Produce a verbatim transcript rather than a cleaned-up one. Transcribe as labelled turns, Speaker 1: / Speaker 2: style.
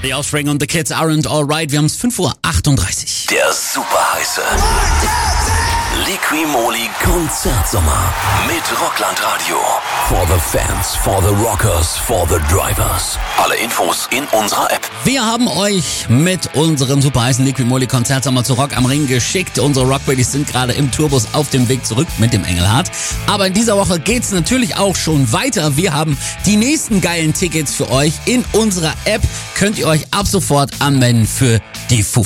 Speaker 1: The Offspring und The Kids Aren't Alright. Wir haben es fünf Uhr achtunddreißig.
Speaker 2: Der super heiße Liqui-Moly Konzertsommer mit Rockland Radio. For the fans, for the rockers, for the drivers. Alle Infos in unserer App.
Speaker 1: Wir haben euch mit unserem super heißen Liqui-Moly Konzertsommer zu Rock am Ring geschickt. Unsere Rockbuddies sind gerade im Tourbus auf dem Weg zurück mit dem Engelhardt. Aber in dieser Woche geht's natürlich auch schon weiter. Wir haben die nächsten geilen Tickets für euch. In unserer App könnt ihr euch ab sofort anmelden für die Foo